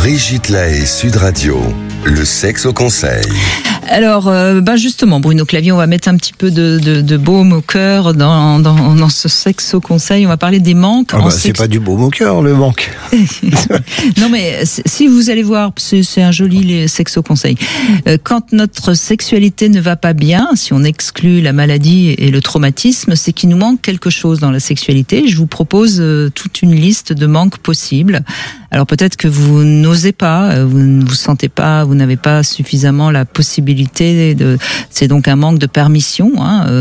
Brigitte Lahaie, Sud Radio, le sexe au conseil. Alors, justement, Bruno Clavier, on va mettre un petit peu de baume au cœur dans ce sexe au conseil. On va parler des manques. C'est pas du baume au cœur, le manque. Non, mais si vous allez voir, c'est un joli sexe au conseil. Quand notre sexualité ne va pas bien, si on exclut la maladie et le traumatisme, c'est qu'il nous manque quelque chose dans la sexualité. Je vous propose toute une liste de manques possibles. Alors peut-être que vous n'osez pas, vous ne vous sentez pas, vous n'avez pas suffisamment la possibilité c'est donc un manque de permission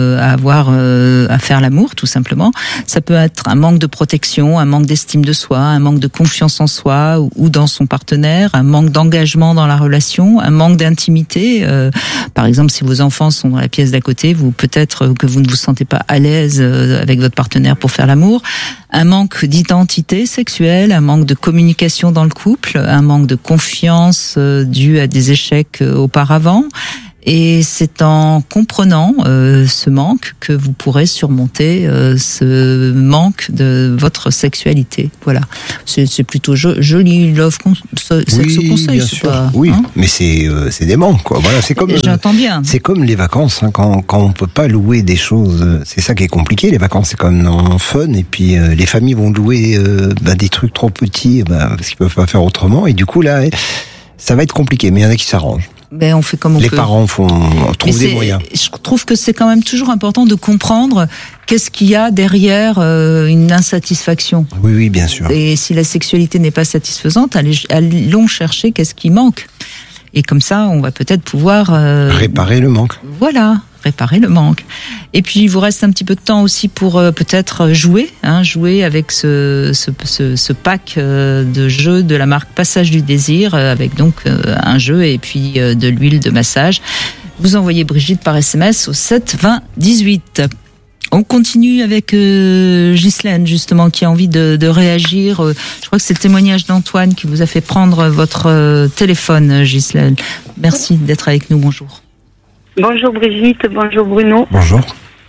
à faire l'amour, tout simplement. Ça peut être un manque de protection, un manque d'estime de soi, un manque de confiance en soi ou dans son partenaire, un manque d'engagement dans la relation, un manque d'intimité. Par exemple, si vos enfants sont dans la pièce d'à côté, peut-être que vous ne vous sentez pas à l'aise avec votre partenaire pour faire l'amour. Un manque d'identité sexuelle, un manque de communication dans le couple, un manque de confiance dû à des échecs auparavant. Et c'est en comprenant ce manque que vous pourrez surmonter ce manque de votre sexualité. Voilà, c'est plutôt joli love sexe au conseil. Bien sûr. Oui, mais c'est des manques, quoi. Voilà, c'est comme. J'entends bien. C'est comme les vacances, hein, quand on peut pas louer des choses. C'est ça qui est compliqué. Les vacances, c'est comme en fun, et puis les familles vont louer des trucs trop petits, parce qu'ils peuvent pas faire autrement. Et du coup là, ça va être compliqué. Mais il y en a qui s'arrangent. Ben, on fait comme on peut. Les parents trouvent des moyens. Je trouve que c'est quand même toujours important de comprendre qu'est-ce qu'il y a derrière une insatisfaction. Oui, bien sûr. Et si la sexualité n'est pas satisfaisante, allons chercher qu'est-ce qui manque. Et comme ça, on va peut-être pouvoir réparer le manque. Voilà, réparer le manque. Et puis, il vous reste un petit peu de temps aussi pour peut-être jouer avec ce pack de jeux de la marque Passage du Désir, avec donc un jeu et puis de l'huile de massage. Vous envoyez Brigitte par SMS au 7 20 18. On continue avec Ghislaine, justement, qui a envie de réagir. Je crois que c'est le témoignage d'Antoine qui vous a fait prendre votre téléphone, Ghislaine. Merci d'être avec nous. Bonjour. Bonjour Brigitte, bonjour Bruno. Bonjour.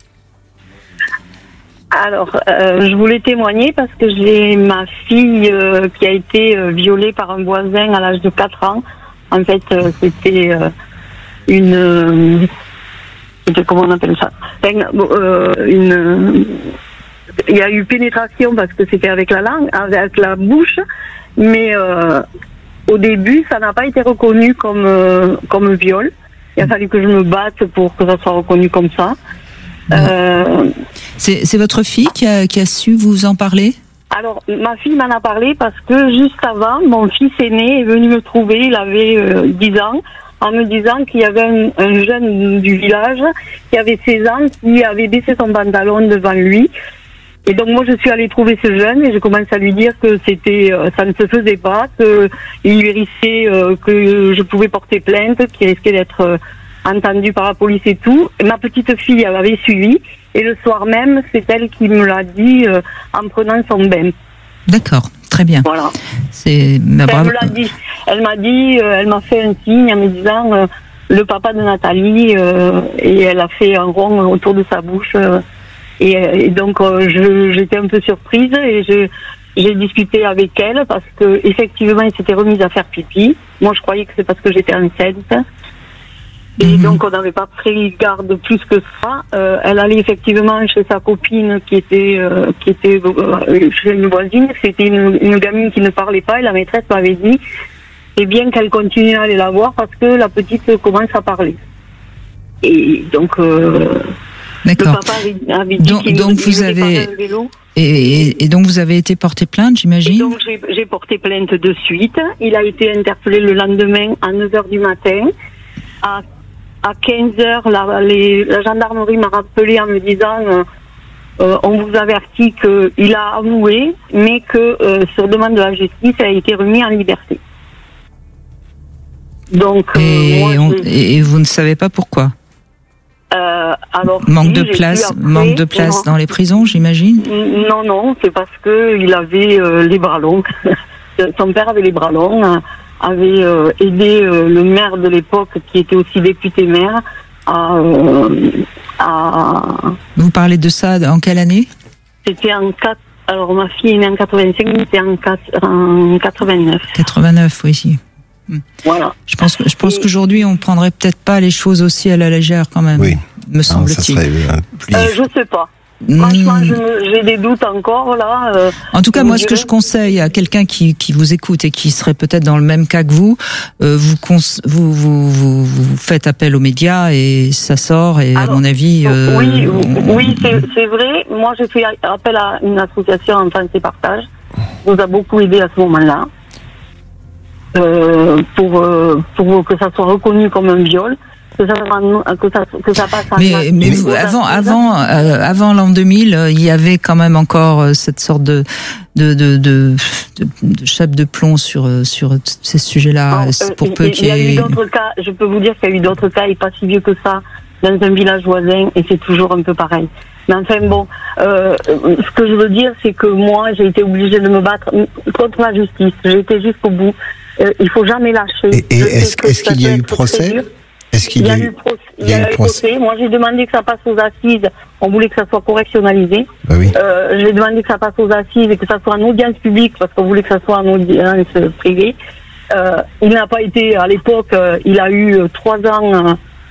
Alors, je voulais témoigner parce que j'ai ma fille qui a été violée par un voisin à l'âge de 4 ans. En fait, c'était comment on appelle ça, il y a eu pénétration parce que c'était avec la langue, avec la bouche, mais au début ça n'a pas été reconnu comme viol. Il a fallu que je me batte pour que ça soit reconnu comme ça. C'est votre fille qui a su vous en parler? Alors, ma fille m'en a parlé parce que juste avant, mon fils aîné est venu me trouver, il avait 10 ans, en me disant qu'il y avait un jeune du village qui avait 16 ans qui avait baissé son pantalon devant lui. Et donc moi je suis allée trouver ce jeune et je commence à lui dire que ça ne se faisait pas, qu'il lui risquait que je pouvais porter plainte, qu'il risquait d'être entendu par la police et tout. Et ma petite fille, elle avait suivi et le soir même, c'est elle qui me l'a dit en prenant son bain. D'accord, très bien. Voilà. Elle me l'a dit. Elle m'a fait un signe en me disant le papa de Nathalie et elle a fait un rond autour de sa bouche. Et donc j'étais un peu surprise et j'ai discuté avec elle parce que effectivement elle s'était remise à faire pipi. Moi je croyais que c'est parce que j'étais enceinte. Et donc on n'avait pas pris garde plus que ça. Elle allait effectivement chez sa copine qui était chez une voisine. C'était une gamine qui ne parlait pas et la maîtresse m'avait dit c'est bien qu'elle continue à aller la voir parce que la petite commence à parler. Et donc d'accord. Le papa avait dit qu'il vous avez un vélo. Et donc vous avez été porté plainte, j'imagine. Et donc j'ai porté plainte de suite. Il a été interpellé le lendemain à 9h du matin. À 15h, la gendarmerie m'a rappelé en me disant on vous avertit qu'il a avoué, mais que sur demande de la justice, il a été remis en liberté. Donc et vous ne savez pas pourquoi? Alors, manque de place dans les prisons, j'imagine. Non, c'est parce que il avait les bras longs. Son père avait les bras longs, avait aidé le maire de l'époque, qui était aussi député maire, à... Vous parlez de ça en quelle année? C'était en Alors, ma fille est née en 85, c'est en 89. 89, oui, si. Voilà. Je pense qu'aujourd'hui, on prendrait peut-être pas les choses aussi à la légère quand même. Oui. Me semble-t-il. Ça serait plus Je sais pas. Franchement, j'ai des doutes encore là. En tout cas, moi, ce que je conseille à quelqu'un qui vous écoute et qui serait peut-être dans le même cas que vous, vous faites appel aux médias et ça sort. Et alors, à mon avis, oui, c'est vrai. Moi, j'ai fait appel à une association Enfance et Partage. Nous a beaucoup aidé à ce moment-là pour que ça soit reconnu comme un viol. Que ça passe mais vous, avant l'an 2000, il y avait quand même encore cette sorte de chape de plomb sur ces sujets-là. Pour peu qu'il y ait eu d'autres cas, je peux vous dire qu'il y a eu d'autres cas, et pas si vieux que ça, dans un village voisin, et c'est toujours un peu pareil. Mais enfin bon, ce que je veux dire, c'est que moi, j'ai été obligée de me battre contre la justice. J'ai été jusqu'au bout. Il faut jamais lâcher. Et est-ce qu'il y a eu procès? Est-ce qu'il y a eu procès? Moi, j'ai demandé que ça passe aux assises. On voulait que ça soit correctionnalisé. Bah oui. J'ai demandé que ça passe aux assises et que ça soit en audience publique parce qu'on voulait que ça soit en audience privée. Il n'a pas été, à l'époque, il a eu 3 ans